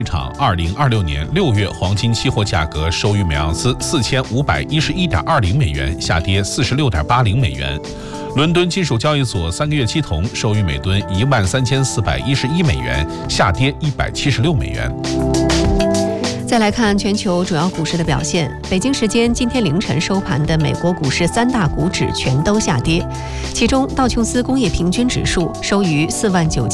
市场2026年6月黄金期货价格收于每盎司4511.20美元，下跌46.80美元。伦敦金属交易所3个月期铜收于每吨13411美元，下跌176美元。 再来看全球主要股市的表现。北京时间今天凌晨收盘的美国股市3大股指全都下跌，其中道琼斯工业平均指数收于49000